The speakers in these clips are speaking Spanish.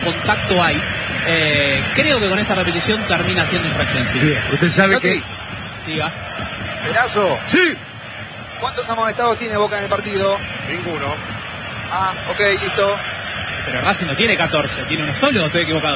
contacto hay. Creo que con esta repetición termina siendo infracción. Sí. Bien, usted sabe que... Diga. Perazo. Sí. ¿Cuántos amonestados tiene Boca en el partido? Ninguno. Ah, ok, listo. Pero Racing no tiene 14, tiene uno solo, o estoy equivocado.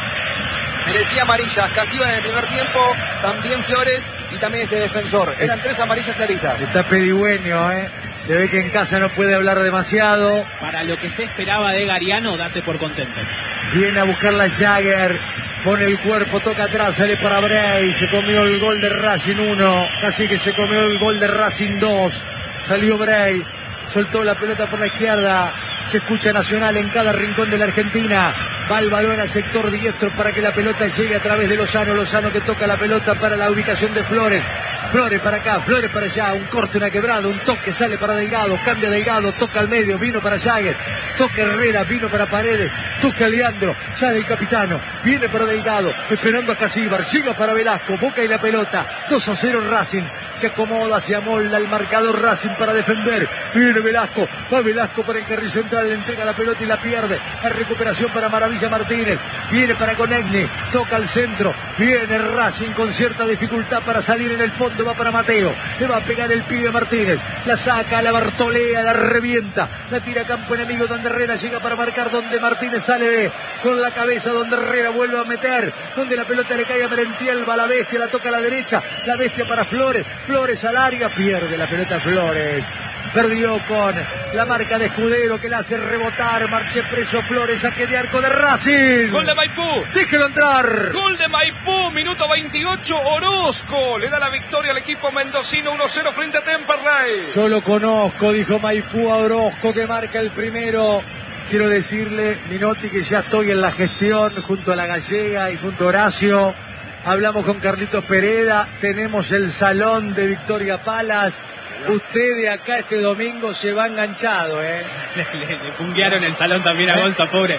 Merecía amarillas, Casíbar en el primer tiempo, también Flores y también este defensor. Eran 3 amarillas claritas. Está pedigüeño, Se ve que en casa no puede hablar demasiado. Para lo que se esperaba de Gariano, date por contento. Viene a buscar la Jagger, pone el cuerpo, toca atrás, sale para Bray, se comió el gol de Racing 1, casi que se comió el gol de Racing 2, salió Bray, soltó la pelota por la izquierda, se escucha Nacional en cada rincón de la Argentina, va el balón al sector diestro para que la pelota llegue a través de Lozano que toca la pelota para la ubicación de Flores. Flores para acá, Flores para allá, un corte, una quebrada, un toque, sale para Delgado, cambia Delgado, toca al medio, vino para Jagger, toca Herrera, vino para Paredes, toca a Leandro, sale el capitano, viene para Delgado, esperando a Casíbar, llega para Velasco, Boca y la pelota, 2-0 Racing, se acomoda, se amolda el marcador Racing para defender, viene Velasco, va Velasco para el carril central, le entrega la pelota y la pierde, la recuperación para Maravilla Martínez, viene para Conegni, toca al centro, viene Racing con cierta dificultad para salir en el fondo, va para Mateo, le va a pegar el pibe Martínez, la saca, la bartolea, la revienta, la tira a campo enemigo donde Herrera llega para marcar, donde Martínez sale con la cabeza, donde Herrera vuelve a meter, donde la pelota le cae a Merentiel, va la bestia, la toca a la derecha, la bestia para Flores, Flores al área, pierde la pelota Flores. Perdió con la marca de Escudero que la hace rebotar, marche preso Flores, saque de arco de Racing. Gol de Maipú. Déjelo entrar. Gol de Maipú, minuto 28, Orozco le da la victoria al equipo mendocino 1-0 frente a Temperley. Yo lo conozco, dijo Maipú a Orozco que marca el primero. Quiero decirle, Minotti, que ya estoy en la gestión junto a la Gallega y junto a Horacio. Hablamos con Carlitos Pereda, tenemos el salón de Victoria Palas. Usted de acá este domingo se va enganchado, Le punguearon el salón también a Gonza, pobre.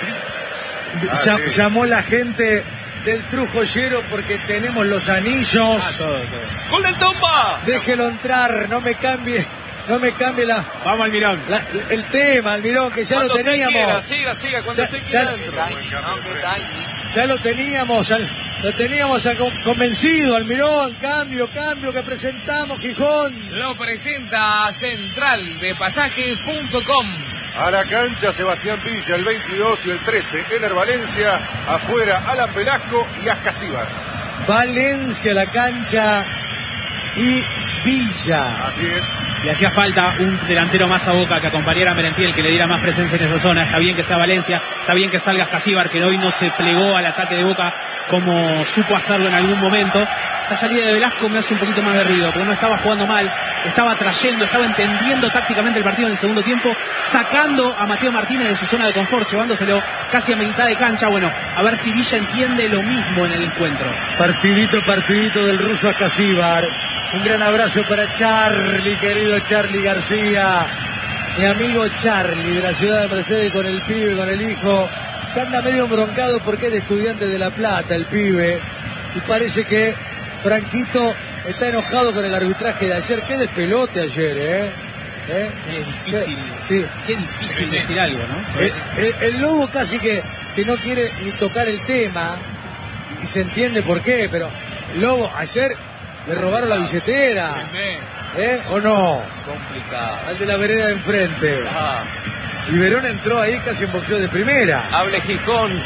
Llamó la gente del Trujollero porque tenemos los anillos. Todo. ¡Gol del Tomba! Déjelo entrar, no me cambie la... Vamos, Almirón. El tema, Almirón, que ya cuando lo teníamos. Siga, cuando usted quiera. Ya lo teníamos, lo teníamos convencido, Almirón. Cambio que presentamos, Gijón. Lo presenta Central de Pasajes.com. A la cancha Sebastián Villa, el 22 y el 13. Ener Valencia, afuera Alan Velasco y Ascasíbar. Valencia la cancha y Villa. Así es. Le hacía falta un delantero más a Boca que acompañara a Merentiel, que le diera más presencia en esa zona. Está bien que sea Valencia, está bien que salga Ascasíbar, que hoy no se plegó al ataque de Boca como supo hacerlo en algún momento. La salida de Velasco me hace un poquito más de ruido, porque no estaba jugando mal, estaba trayendo, estaba entendiendo tácticamente el partido en el segundo tiempo, sacando a Mateo Martínez de su zona de confort, llevándoselo casi a mitad de cancha. Bueno, a ver si Villa entiende lo mismo en el encuentro. Partidito del ruso Ascasíbar. Un gran abrazo para Charlie, querido Charlie García, mi amigo Charlie de la ciudad de Mercedes, con el pibe, con el hijo, que anda medio embroncado porque es de Estudiantes de La Plata el pibe, y parece que Franquito está enojado con el arbitraje de ayer. Qué despelote ayer, Qué difícil, qué difícil decir algo, ¿no? El Lobo casi que no quiere ni tocar el tema, y se entiende por qué, pero Lobo ayer le robaron la billetera, ¿o no? Complicado. Al de la vereda de enfrente. Y Verón entró ahí casi en boxeo de primera. Hable Gijón.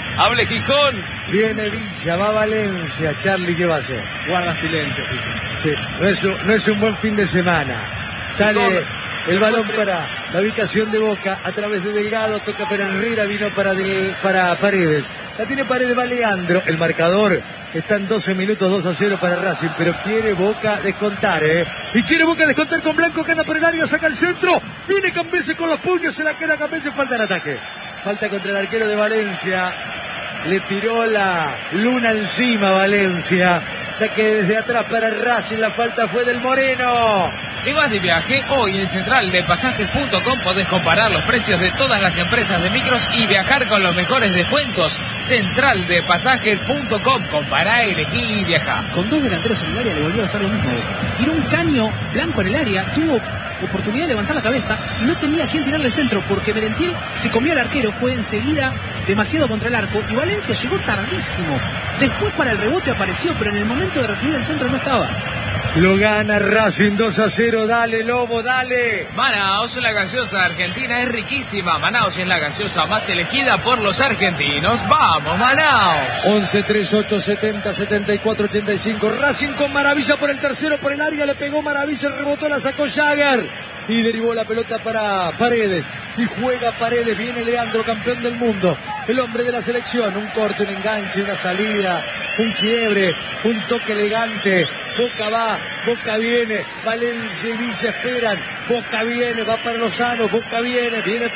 Viene Villa, va Valencia. Charlie, ¿qué va a hacer? Guarda silencio, Pico. Sí, no es un buen fin de semana. Sale el balón para la ubicación de Boca a través de Delgado, toca para Herrera, vino para Paredes. La tiene Paredes, va Leandro. El marcador está en 12 minutos, 2-0 para Racing, pero quiere Boca descontar, Y quiere Boca descontar con Blanco, gana por el área, saca el centro, viene Cambese con los puños, se la queda Cambese, falta en ataque. Falta contra el arquero de Valencia. Le tiró la luna encima Valencia. Ya que desde atrás para Racing la falta fue del Moreno. ¿Te vas de viaje? Hoy en Central de Pasajes.com podés comparar los precios de todas las empresas de micros y viajar con los mejores descuentos. Central de Pasajes.com. Compará, elegí y viajá. Con dos delanteros en el área le volvió a hacer lo mismo a Boca. Tiró un caño Blanco en el área, tuvo oportunidad de levantar la cabeza y no tenía a quién tirarle el centro, porque Merentiel se comió al arquero, fue enseguida demasiado contra el arco y Valencia llegó tardísimo. Después para el rebote apareció, pero en el momento de recibir el centro no estaba. Lo gana Racing 2-0, dale Lobo, dale. Manaos, la gaseosa argentina es riquísima. Manaos es la gaseosa más elegida por los argentinos. ¡Vamos, Manaos! 11-38-70-74-85. Racing con Maravilla por el tercero, por el área, le pegó Maravilla, rebotó, la sacó Jagger y derivó la pelota para Paredes. Y juega Paredes, viene Leandro, campeón del mundo, el hombre de la selección. Un corte, un enganche, una salida, un quiebre, un toque elegante. Boca va, Boca viene, Valencia y Villa esperan. Boca viene, va para Lozano, Boca viene